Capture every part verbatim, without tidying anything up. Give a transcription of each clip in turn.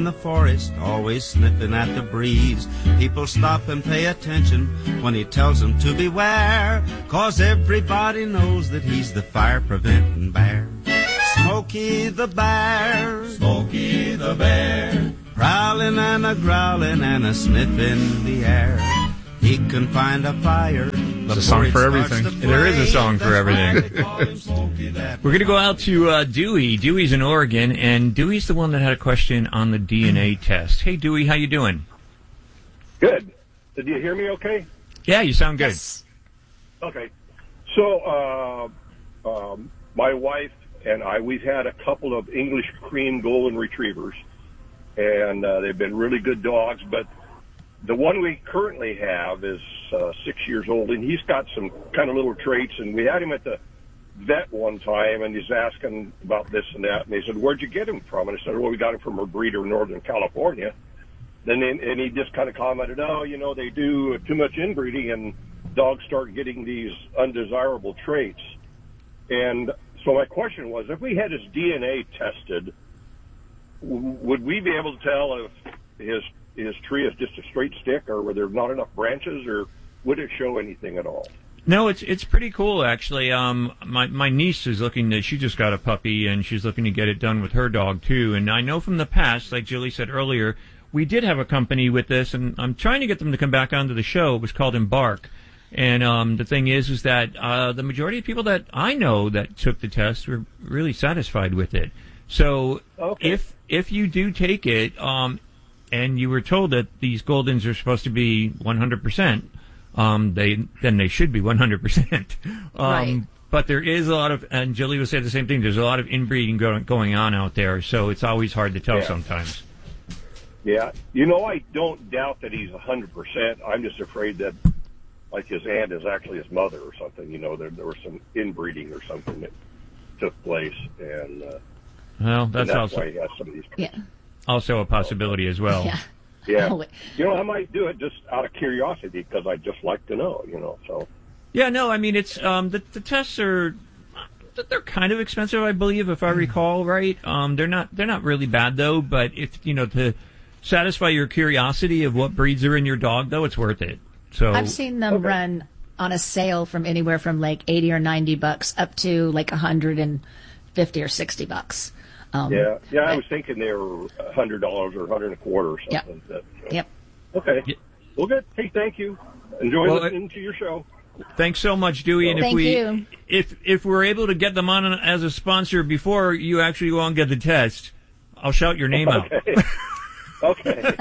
in the forest, always sniffing at the breeze. People stop and pay attention when he tells them to beware, 'cause everybody knows that he's the fire-preventing bear. Smokey the Bear, Smokey the Bear, prowling and a-growling and a-sniffing the air. He can find a fire. There's a song for everything. There is a song for everything. We're going to go out to uh, Dewey. Dewey's in Oregon, and Dewey's the one that had a question on the D N A test. Hey, Dewey, how you doing? Good. Did you hear me okay? Yeah, you sound good. Yes. Okay. So, uh, um, my wife and I, we've had a couple of English cream golden retrievers, and uh, they've been really good dogs, but the one we currently have is uh, six years old, and he's got some kind of little traits, and we had him at the vet one time, and he's asking about this and that, and they said, where'd you get him from? And I said, well, we got him from a breeder in Northern California. Then, and he just kind of commented, oh, you know, they do too much inbreeding, and dogs start getting these undesirable traits. And so my question was, if we had his D N A tested, w- would we be able to tell if his his tree is just a straight stick, or were there not enough branches, or would it show anything at all? No, it's it's pretty cool, actually. Um, my my niece is looking to, she just got a puppy, and she's looking to get it done with her dog, too. And I know from the past, like Julie said earlier, we did have a company with this, and I'm trying to get them to come back onto the show. It was called Embark. And um, the thing is, is that uh, the majority of people that I know that took the test were really satisfied with it. So okay. if if you do take it, um, and you were told that these Goldens are supposed to be one hundred percent, um, they then they should be one hundred percent. Um, right. But there is a lot of, and Julie will say the same thing, there's a lot of inbreeding go, going on out there, so it's always hard to tell yeah. sometimes. Yeah. You know, I don't doubt that he's one hundred percent. I'm just afraid that, like, his aunt is actually his mother or something. You know, there, there was some inbreeding or something that took place, and, uh, well, that's, and that's also why he has some of these. Yeah. Also a possibility as well. Yeah. Yeah. Oh, You know, I might do it just out of curiosity because I'd just like to know, you know, so. Yeah, no, I mean, it's, um, the, the tests are, they're kind of expensive, I believe, if I recall right. Um, they're not, they're not really bad though, but if, you know, to satisfy your curiosity of what breeds are in your dog though, it's worth it. So I've seen them Okay. run on a sale from anywhere from like eighty or ninety bucks up to like one hundred fifty or sixty bucks. Um, Yeah, yeah, I but- was thinking they were a hundred dollars or a hundred and a quarter or Yep. something. That, you know. Yep. Okay. Yeah. Well, good. Hey, thank you. Enjoy Well, listening to your show. thanks so much, Dewey. And if Thank we, you. if if we're able to get them on as a sponsor before you actually go and get the test, I'll shout your name out. Okay. Okay.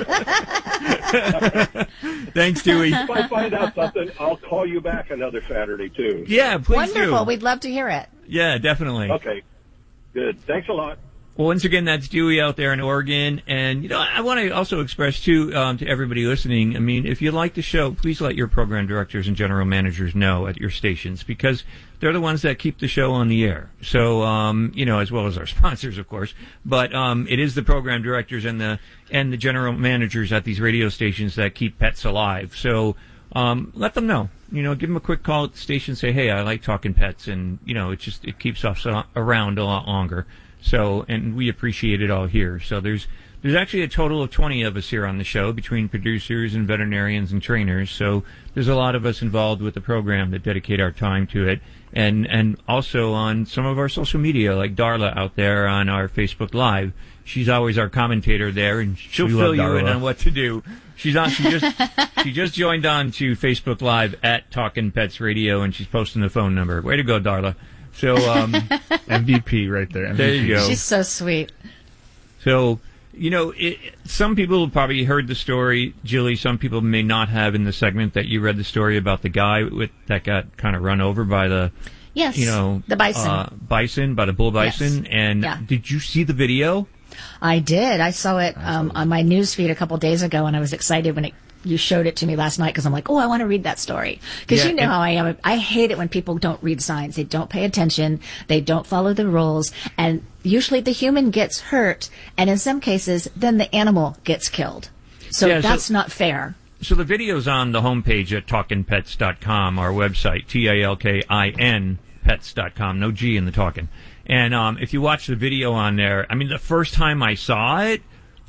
Thanks, Dewey. If I find out something, I'll call you back another Saturday, too. Yeah, please Wonderful. do. We'd love to hear it. Yeah, definitely. Okay. Good. Thanks a lot. Well, once again, that's Dewey out there in Oregon. And, you know, I want to also express, too, um, to everybody listening, I mean, if you like the show, please let your program directors and general managers know at your stations, because they're the ones that keep the show on the air. So, um, you know, as well as our sponsors, of course. But um, it is the program directors and the and the general managers at these radio stations that keep pets alive. So um, let them know. You know, give them a quick call at the station, say, hey, I like talking pets. And, you know, it just it keeps us around a lot longer. So, and we appreciate it all here. So there's there's actually a total of twenty of us here on the show, between producers and veterinarians and trainers. So there's a lot of us involved with the program that dedicate our time to it. And and also on some of our social media, like Darla out there on our Facebook Live. She's always our commentator there, and she'll We fill love you Darla. in on what to do. She's on. She just she just joined on to Facebook Live at Talkin' Pets Radio, and she's posting the phone number. Way to go, Darla. So um, M V P right there. M V P. there you go. She's so sweet. So, you know, it, some people have probably heard the story, Julie. Some people may not have in the segment that you read the story about the guy with that got kind of run over by the, Yes. you know, the bison. uh, bison, by the bull bison. Yes. And Yeah. did you see the video? I did. I saw it um, on my news feed a couple days ago, and I was excited when it, you showed it to me last night because I'm like, oh, I want to read that story. Because Yeah, you know and- how I am. I hate it when people don't read signs. They don't pay attention. They don't follow the rules. And usually the human gets hurt, and in some cases, then the animal gets killed. So Yeah, so- that's not fair. So the video's on the homepage at talkin pets dot com, our website, T A L K I N pets dot com, no G in the talkin'. And um, if you watch the video on there, I mean, the first time I saw it,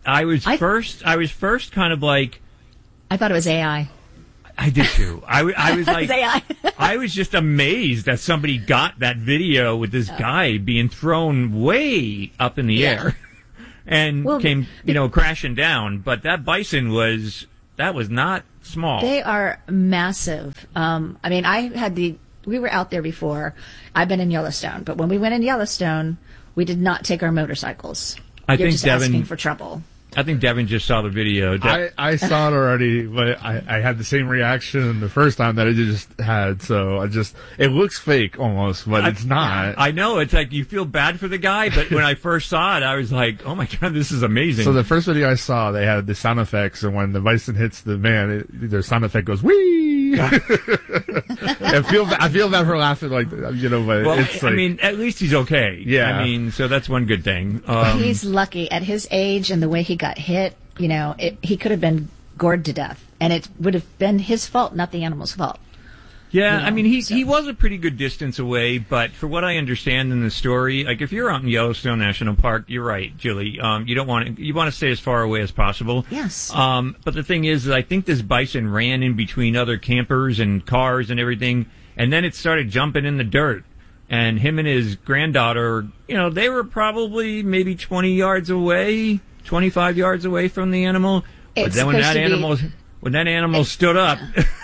I was I- first. I was first kind of like. I thought it was A I. I did too. I, w- I was like, It was A I. I was just amazed that somebody got that video with this guy being thrown way up in the Yeah. air and Well, came, you know, crashing down. But that bison was, that was not small. They are massive. Um, I mean, I had the, we were out there before. I've been in Yellowstone, but when we went in Yellowstone, we did not take our motorcycles. I You're think just Devin- asking for trouble. I think Devin just saw the video. De- I, I saw it already, but I, I had the same reaction the first time that I just had. So I just, it looks fake almost, but I- it's not. I know, it's like you feel bad for the guy, but when I first saw it, I was like, oh my God, this is amazing. So the first video I saw, they had the sound effects, and when the bison hits the man, it, their sound effect goes wee. I feel I feel bad for laughing, like, you know, but well, it's like, I mean, at least he's okay. Yeah. I mean, so that's one good thing. Um, He's lucky at his age and the way he got hit. You know, it, he could have been gored to death, and it would have been his fault, not the animal's fault. Yeah, You know, I mean, he so- he was a pretty good distance away, but for what I understand in the story, like if you're out in Yellowstone National Park, you're right, Julie. Um, you don't want to you want to stay as far away as possible. Yes. Um, but the thing is, I think this bison ran in between other campers and cars and everything, and then it started jumping in the dirt. And him and his granddaughter, you know, they were probably maybe twenty yards away, twenty-five yards away from the animal. But It's then when supposed that to be- animal when that animal stood up.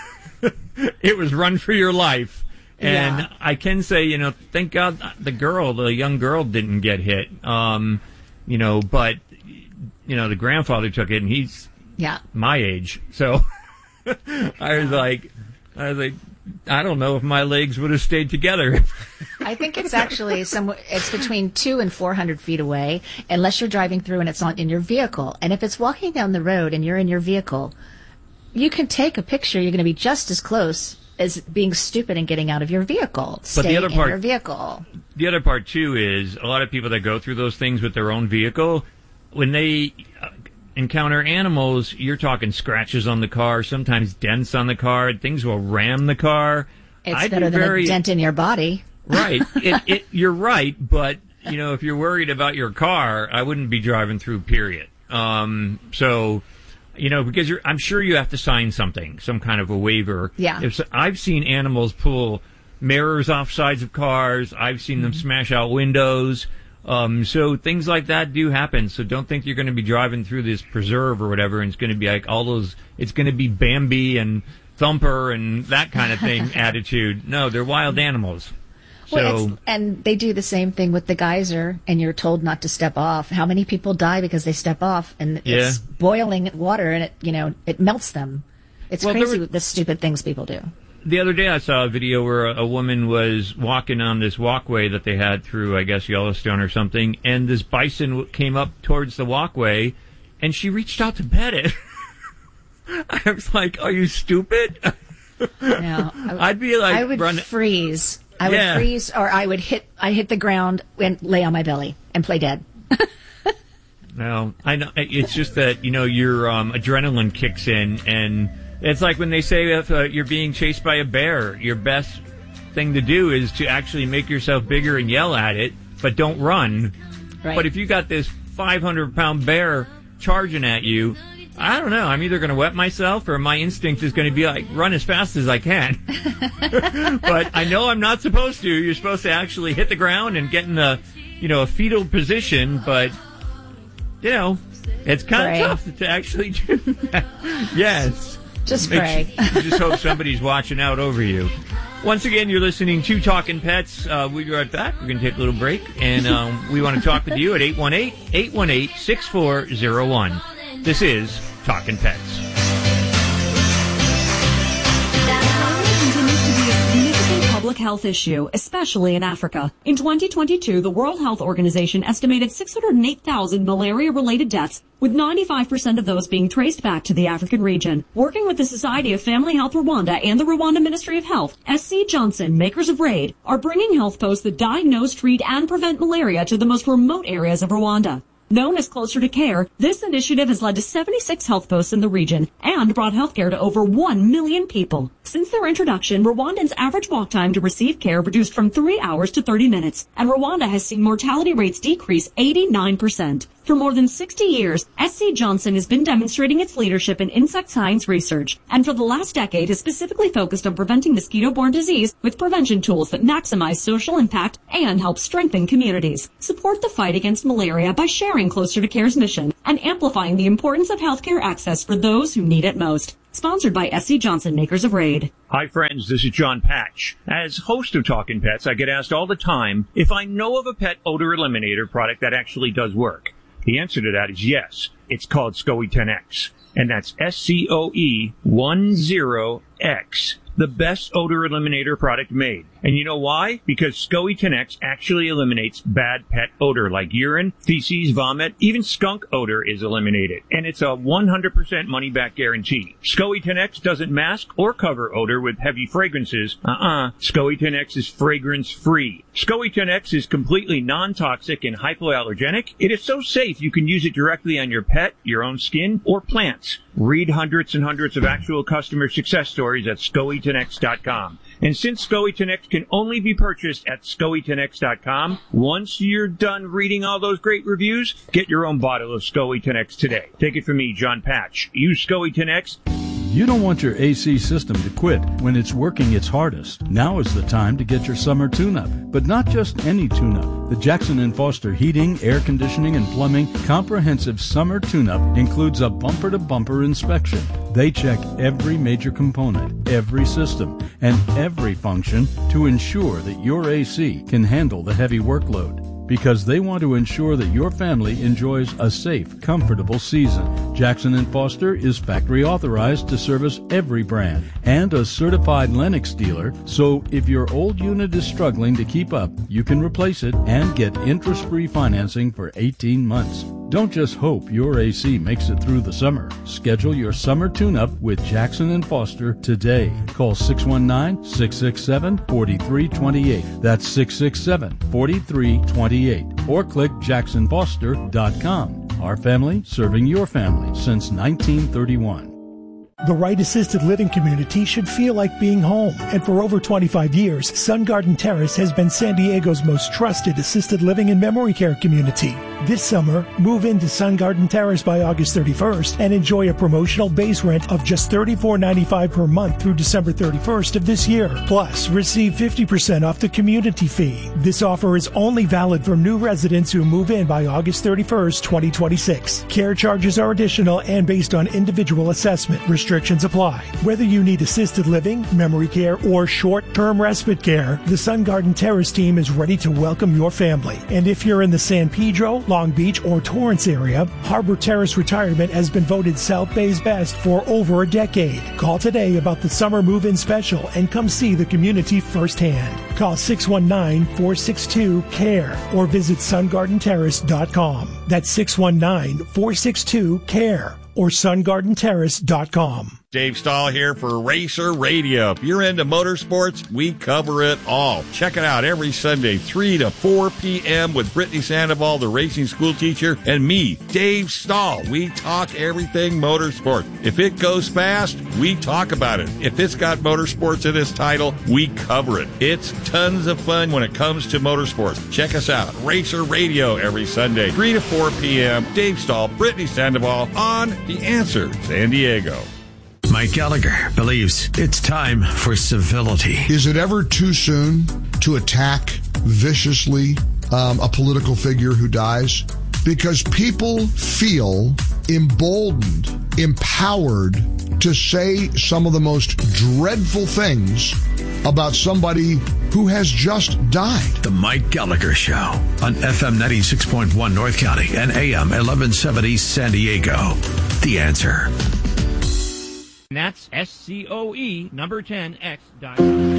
It was run for your life. And Yeah. I can say, you know, thank God the girl, the young girl didn't get hit. Um, you know, but, you know, the grandfather took it and he's Yeah. my age. So I was like, I was like, I don't know if my legs would have stayed together. I think it's actually somewhere, it's between two and four hundred feet away, unless you're driving through and it's not in your vehicle. And if it's walking down the road and you're in your vehicle, you can take a picture. You're going to be just as close as being stupid and getting out of your vehicle. Stay But the other in part- your vehicle. The other part, too, is a lot of people that go through those things with their own vehicle, when they uh, encounter animals, you're talking scratches on the car, sometimes dents on the car. Things will ram the car. It's I'd better be than very, a dent in your body. Right. It, it, you're right, but, you know, if you're worried about your car, I wouldn't be driving through, period. Um, so... You know, because you're, I'm sure you have to sign something, some kind of a waiver. Yeah. If so, I've seen animals pull mirrors off sides of cars. I've seen them smash out windows. Um, so things like that do happen. So don't think you're going to be driving through this preserve or whatever, and it's going to be like all those. It's going to be Bambi and Thumper and that kind of thing attitude. No, they're wild animals. Well, So it's, and they do the same thing with the geyser, and you're told not to step off. How many people die because they step off, and it's Yeah. boiling water, and it, you know, it melts them. It's Well, there crazy were- the stupid things people do. the other day I saw a video where a, a woman was walking on this walkway that they had through, I guess, Yellowstone or something, and this bison w- came up towards the walkway, and she reached out to pet it. I was like, are you stupid? No, I, I'd be like, I would run. freeze. I would Yeah. freeze, or I would hit. I hit the ground and lay on my belly and play dead. No, I know. It's just that, you know, your um, adrenaline kicks in, and it's like when they say if uh, you're being chased by a bear, your best thing to do is to actually make yourself bigger and yell at it, but don't run. Right. But if you got this five hundred pound bear charging at you, I don't know. I'm either going to wet myself or my instinct is going to be like, run as fast as I can. But I know I'm not supposed to. You're supposed to actually hit the ground and get in a, you know, a fetal position. But, you know, it's kind Pray. of tough to actually do that. Yes. Just Make pray. su- you just hope somebody's watching out over you. Once again, you're listening to Talking Pets. Uh, we'll be right back. We're going to take a little break, and um, we want to talk with you at eight one eight, eight one eight, six four zero one. This is Talking Pets. Malaria continues to be a significant public health issue, especially in Africa. In twenty twenty-two, the World Health Organization estimated six hundred eight thousand malaria-related deaths, with ninety-five percent of those being traced back to the African region. Working with the Society of Family Health Rwanda and the Rwanda Ministry of Health, S C Johnson, makers of RAID, are bringing health posts that diagnose, treat, and prevent malaria to the most remote areas of Rwanda. Known as Closer to Care, this initiative has led to seventy-six health posts in the region and brought healthcare to over one million people. Since their introduction, Rwandans' average walk time to receive care reduced from three hours to thirty minutes, and Rwanda has seen mortality rates decrease eighty-nine percent. For more than sixty years, S C. Johnson has been demonstrating its leadership in insect science research, and for the last decade has specifically focused on preventing mosquito-borne disease with prevention tools that maximize social impact and help strengthen communities. Support the fight against malaria by sharing Closer to Care's mission and amplifying the importance of healthcare access for those who need it most. Sponsored by S C. Johnson, makers of Raid. Hi, friends. This is John Patch. As host of Talkin' Pets, I get asked all the time if I know of a pet odor eliminator product that actually does work. The answer to that is yes. It's called SCOE ten X, and that's S C O E ten X. The best odor eliminator product made. And you know why? Because SCOE ten X actually eliminates bad pet odor like urine, feces, vomit, even skunk odor is eliminated. And it's a one hundred percent money-back guarantee. SCOE ten X doesn't mask or cover odor with heavy fragrances. Uh-uh. SCOE ten X is fragrance-free. SCOE ten X is completely non-toxic and hypoallergenic. It is so safe you can use it directly on your pet, your own skin, or plants. Read hundreds and hundreds of actual customer success stories at SCOE ten X dot com. And since SCOE ten X can only be purchased at SCOE ten X dot com, once you're done reading all those great reviews, get your own bottle of SCOE ten X today. Take it from me, John Patch. Use SCOE ten X. You don't want your A C system to quit when it's working its hardest. Now is the time to get your summer tune-up, but not just any tune-up. The Jackson and Foster Heating, Air Conditioning, and Plumbing Comprehensive Summer Tune-Up includes a bumper-to-bumper inspection. They check every major component, every system, and every function to ensure that your A C can handle the heavy workload. Because they want to ensure that your family enjoys a safe, comfortable season. Jackson and Foster is factory authorized to service every brand and a certified Lennox dealer, so if your old unit is struggling to keep up, you can replace it and get interest-free financing for eighteen months. Don't just hope your A C makes it through the summer. Schedule your summer tune-up with Jackson and Foster today. Call six one nine, six six seven, four three two eight. That's six six seven, four three two eight. Or click jackson foster dot com. Our family serving your family since nineteen thirty-one. The right assisted living community should feel like being home. And for over twenty-five years, Sun Garden Terrace has been San Diego's most trusted assisted living and memory care community. This summer, move into Sun Garden Terrace by August thirty-first and enjoy a promotional base rent of just thirty-four ninety-five per month through December thirty-first of this year. Plus, receive fifty percent off the community fee. This offer is only valid for new residents who move in by August thirty-first, twenty twenty-six. Care charges are additional and based on individual assessment. Restrictions apply. Whether you need assisted living, memory care, or short-term respite care, the Sun Garden Terrace team is ready to welcome your family. And if you're in the San Pedro, Long Beach, or Torrance area, Harbor Terrace Retirement has been voted South Bay's best for over a decade. Call today about the summer move-in special and come see the community firsthand. Call six one nine, four six two, C A R E or visit sun garden terrace dot com. That's six one nine, four six two, C A R E or sun garden terrace dot com. Dave Stahl here for Racer Radio. If you're into motorsports, we cover it all. Check it out every Sunday, three to four p.m. with Brittany Sandoval, the racing school teacher, and me, Dave Stahl. We talk everything motorsport. If it goes fast, we talk about it. If it's got motorsports in its title, we cover it. It's tons of fun when it comes to motorsports. Check us out, Racer Radio, every Sunday, three to four p.m. Dave Stahl, Brittany Sandoval on The Answer San Diego. Mike Gallagher believes it's time for civility. Is it ever too soon to attack viciously um, a political figure who dies? Because people feel emboldened, empowered to say some of the most dreadful things about somebody who has just died. The Mike Gallagher Show on F M ninety-six point one North County and A M eleven seventy San Diego. The Answer. And that's S C O E number ten X dot com.